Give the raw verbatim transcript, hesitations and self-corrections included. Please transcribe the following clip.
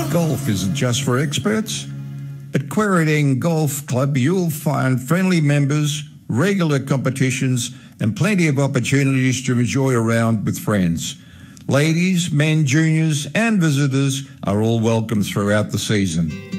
Golf isn't just for experts. At Quairading Golf Club, you'll find friendly members, regular competitions, and plenty of opportunities to enjoy a round with friends. Ladies, men, juniors, and visitors are all welcome throughout the season.